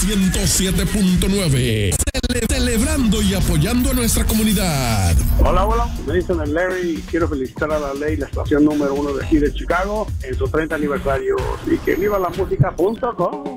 107.9. Celebrando y apoyando a nuestra comunidad. Hola, hola, me dicen el Larry y quiero felicitar a la ley, la estación número 1 de aquí de Chicago, en su 30 aniversario. Y que viva la música.com.